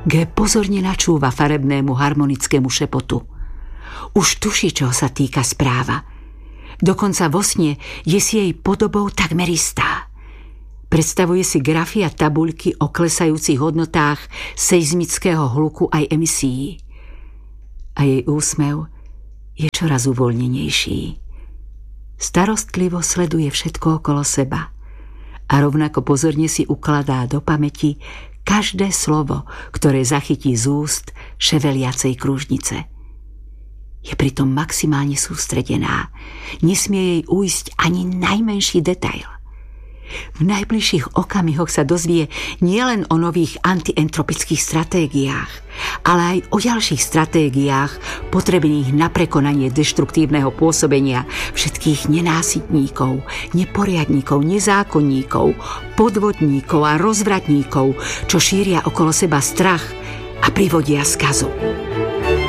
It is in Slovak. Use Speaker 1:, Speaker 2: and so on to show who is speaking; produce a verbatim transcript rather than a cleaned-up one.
Speaker 1: G pozorne načúva farebnému harmonickému šepotu. Už tuší, čoho sa týka správa. Dokonca vo sne je si jej podobou takmer istá. Predstavuje si grafy a tabuľky o klesajúcich hodnotách seizmického hluku aj emisií. A jej úsmev je čoraz uvoľnenejší. Starostlivo sleduje všetko okolo seba a rovnako pozorne si ukladá do pamäti každé slovo, ktoré zachytí z úst ševeliacej kružnice. Je pritom maximálne sústredená. Nesmie jej ujsť ani najmenší detail. V najbližších okamihoch sa dozvie nielen o nových antientropických stratégiách, ale aj o ďalších stratégiách potrebných na prekonanie deštruktívneho pôsobenia všetkých nenásytníkov, neporiadníkov, nezákonníkov, podvodníkov a rozvratníkov, čo šíria okolo seba strach a privodia skazu.